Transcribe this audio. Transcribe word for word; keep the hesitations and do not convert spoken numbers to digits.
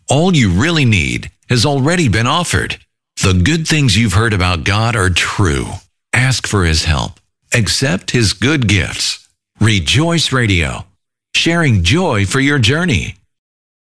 All you really need has already been offered. The good things you've heard about God are true. Ask for His help. Accept His good gifts. Rejoice Radio, sharing joy for your journey.